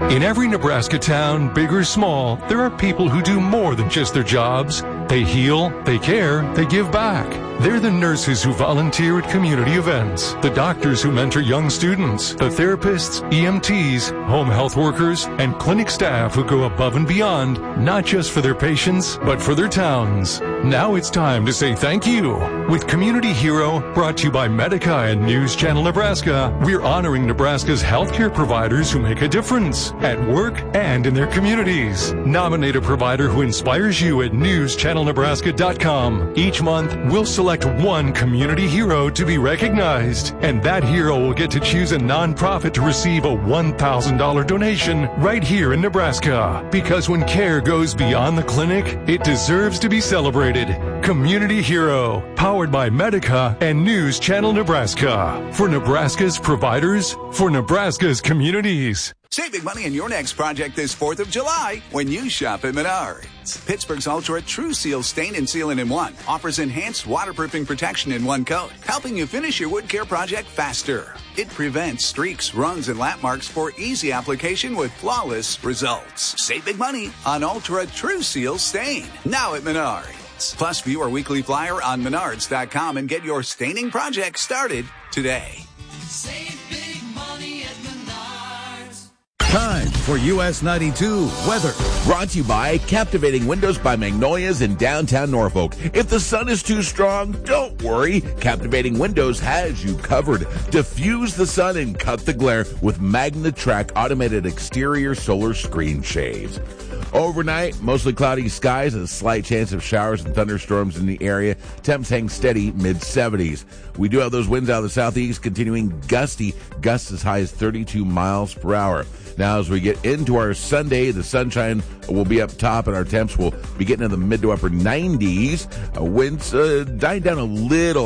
In every Nebraska town, big or small, there are people who do more than just their jobs. They heal, they care, they give back. They're the nurses who volunteer at community events, the doctors who mentor young students, the therapists, EMTs, home health workers, and clinic staff who go above and beyond, not just for their patients, but for their towns. Now it's time to say thank you. With Community Hero, brought to you by Medica and News Channel Nebraska, we're honoring Nebraska's healthcare providers who make a difference at work and in their communities. Nominate a provider who inspires you at newschannelnebraska.com. Each month, we'll select one community hero to be recognized, and that hero will get to choose a nonprofit to receive a $1,000 donation right here in Nebraska. Because when care goes beyond the clinic, it deserves to be celebrated. Community Hero, powered by Medica and News Channel Nebraska. For Nebraska's providers, for Nebraska's communities. Save big money on your next project this 4th of July when you shop at Menards. Pittsburgh's Ultra True Seal Stain and Sealant in One offers enhanced waterproofing protection in one coat, helping you finish your wood care project faster. It prevents streaks, runs, and lap marks for easy application with flawless results. Save big money on Ultra True Seal Stain, now at Menards. Plus, view our weekly flyer on Menards.com and get your staining project started today. Save big money at Menards. Time for US 92 weather. Brought to you by Captivating Windows by Magnolias in downtown Norfolk. If the sun is too strong, don't worry. Captivating Windows has you covered. Diffuse the sun and cut the glare with MagnaTrack automated exterior solar screen shades. Overnight, mostly cloudy skies and a slight chance of showers and thunderstorms in the area. Temps hang steady, mid-70s. We do have those winds out of the southeast continuing gusty, gusts as high as 32 miles per hour. Now, as we get into our Sunday, the sunshine will be up top and our temps will be getting in the mid to upper 90s. Winds dying down a little